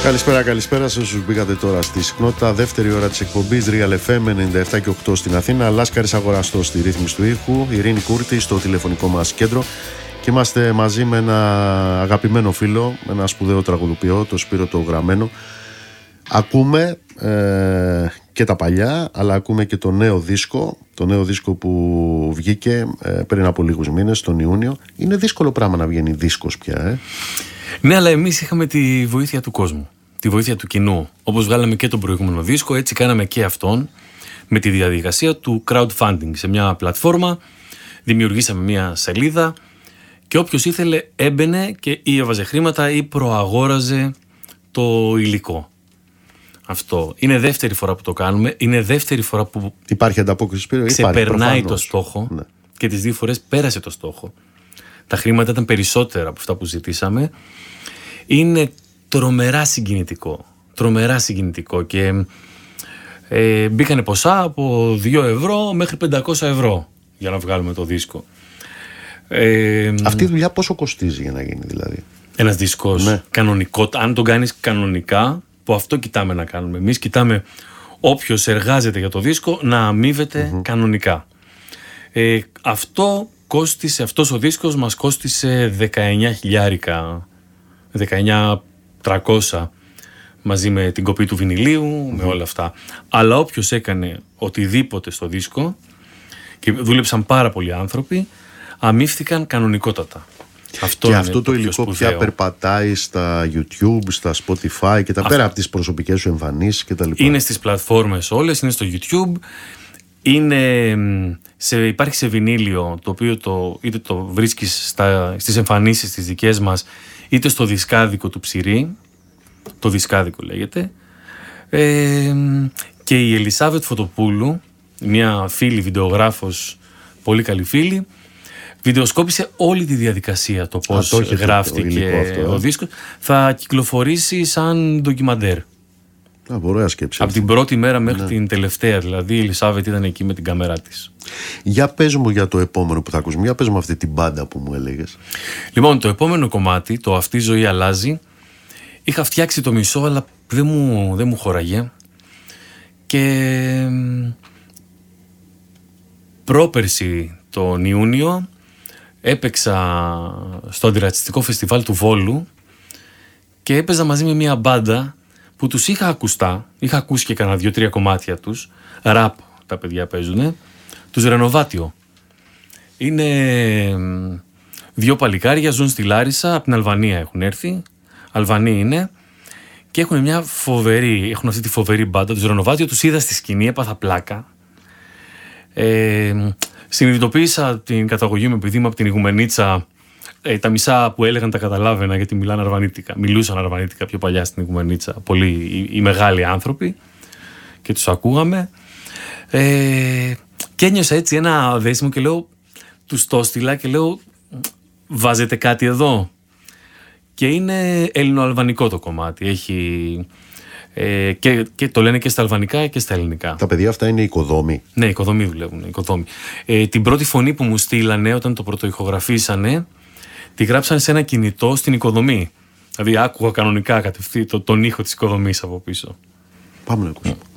Καλησπέρα σε όσους μπήκατε τώρα στη συχνότητα. Δεύτερη ώρα της εκπομπής Real FM 97 και 8 στην Αθήνα. Λάσκαρης Αγοραστός στη ρύθμιση του ήχου. Ειρήνη Κούρτη στο τηλεφωνικό μας κέντρο. Και είμαστε μαζί με ένα αγαπημένο φίλο, ένα σπουδαίο τραγουδοποιό, το Σπύρο το Γραμμένο. Ακούμε και τα παλιά, αλλά ακούμε και το νέο δίσκο. Το νέο δίσκο που βγήκε πριν από λίγους μήνες, τον Ιούνιο. Είναι δύσκολο πράγμα να βγαίνει δίσκος πια, Ναι, αλλά εμείς είχαμε τη βοήθεια του κόσμου, τη βοήθεια του κοινού. Όπως βγάλαμε και τον προηγούμενο δίσκο, έτσι κάναμε και αυτόν με τη διαδικασία του crowdfunding. Σε μια πλατφόρμα δημιουργήσαμε μια σελίδα και όποιος ήθελε έμπαινε και ή έβαζε χρήματα ή προαγόραζε το υλικό. Αυτό. Είναι δεύτερη φορά που το κάνουμε. Είναι δεύτερη φορά που υπάρχει ανταπόκριση, Σπύρο, ξεπερνάει το στόχο, ναι. Και τις δύο φορές πέρασε το στόχο. Τα χρήματα ήταν περισσότερα από αυτά που ζητήσαμε. Είναι τρομερά συγκινητικό και μπήκανε ποσά από 2 ευρώ μέχρι 500 ευρώ για να βγάλουμε το δίσκο. Αυτή η δουλειά πόσο κοστίζει για να γίνει δηλαδή? Ένας δίσκος, ναι. Κανονικό, αν τον κάνεις κανονικά, που αυτό κοιτάμε να κάνουμε. Εμείς κοιτάμε όποιος εργάζεται για το δίσκο να αμείβεται κανονικά. Αυτός ο δίσκος μας κόστισε 19.000, 19.300 μαζί με την κοπή του βινιλίου, με όλα αυτά. Αλλά όποιος έκανε οτιδήποτε στο δίσκο, και δούλεψαν πάρα πολλοί άνθρωποι, αμείφθηκαν κανονικότατα. Και αυτό το υλικό πια περπατάει στα YouTube, στα Spotify και τα πέρα από τις προσωπικές σου εμφανίσεις και τα λοιπά. Είναι στις πλατφόρμες όλες, είναι στο YouTube. Υπάρχει σε βινίλιο, το οποίο είτε το βρίσκεις στις εμφανίσεις τις δικές μας, είτε στο δισκάδικο του Ψηρή. Το δισκάδικο λέγεται. Και η Ελισάβετ Φωτοπούλου, μια φίλη βιντεογράφος, πολύ καλή φίλη, βιντεοσκόπησε όλη τη διαδικασία, το πώς γράφτηκε ο δίσκος. Θα κυκλοφορήσει σαν ντοκιμαντέρ. Ωραία σκέψη. Από την πρώτη μέρα μέχρι την τελευταία, δηλαδή η Ελισάβετ ήταν εκεί με την κάμερά της. Για πες μου για το επόμενο που θα ακούσουμε, για πες μου αυτή την μπάντα που μου έλεγες. Λοιπόν, το επόμενο κομμάτι, το «Αυτή η ζωή αλλάζει», είχα φτιάξει το μισό, αλλά δεν μου χώραγε. Και πρόπερση τον Ιούνιο έπαιξα στο Αντιρατσιστικό Φεστιβάλ του Βόλου και έπαιζα μαζί με μια μπάντα που τους είχα ακούσει και κανένα 2-3 κομμάτια τους, ραπ τα παιδιά παίζουνε, τους Ρενοβάτιο. Είναι 2 παλικάρια, ζουν στη Λάρισα, από την Αλβανία έχουν έρθει, Αλβανοί είναι, και έχουν αυτή τη φοβερή μπάντα, τους Ρενοβάτιο, τους είδα στη σκηνή, έπαθα πλάκα. Συνειδητοποίησα την καταγωγή μου, επειδή είμαι από την Ιγουμενίτσα. Τα μισά που έλεγαν τα καταλάβαινα, γιατί μιλούσαν αρβανίτικα πιο παλιά στην Ιγουμενίτσα, πολλοί οι μεγάλοι άνθρωποι, και τους ακούγαμε. Και ένιωσα έτσι ένα δέσιμο και λέω, τους το στείλα και λέω, βάζετε κάτι εδώ? Και είναι ελληνοαλβανικό το κομμάτι, έχει και το λένε και στα αλβανικά και στα ελληνικά. Τα παιδιά αυτά είναι οικοδόμοι? Ναι, οικοδόμοι δουλεύουν, οικοδόμοι. Την πρώτη φωνή που μου στείλανε όταν το πρωτοηχογραφήσανε, τη γράψανε σε ένα κινητό στην οικοδομή. Δηλαδή άκουγα κανονικά τον ήχο της οικοδομής από πίσω. Πάμε να ακούσουμε.